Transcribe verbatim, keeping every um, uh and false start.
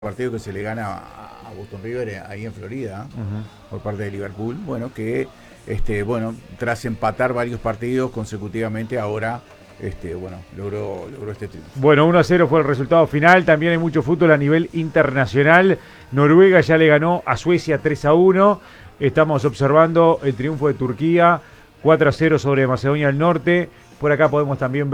partido que se le gana a, a Boston River ahí en Florida, uh-huh. por parte de Liverpool, bueno, que este, bueno, tras empatar varios partidos consecutivamente, ahora este, bueno, logró, logró este triunfo. Bueno, uno a cero fue el resultado final. También hay mucho fútbol a nivel internacional. Noruega ya le ganó a Suecia tres a uno. Estamos observando el triunfo de Turquía cuatro a cero sobre Macedonia del Norte. Por acá podemos también ver